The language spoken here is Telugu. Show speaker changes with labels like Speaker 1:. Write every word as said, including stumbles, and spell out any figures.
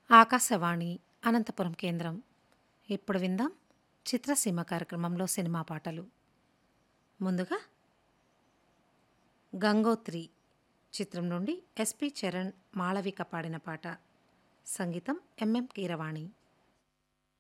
Speaker 1: ఆకాశవాణి అనంతపురం కేంద్రం. ఇప్పుడు విందాం చిత్రసీమ కార్యక్రమంలో సినిమా పాటలు. ముందుగా 'గంగోత్రి' చిత్రం నుండి ఎస్పి చరణ్, మాళవిక పాడిన పాట. సంగీతం ఎంఎం కీరవాణి.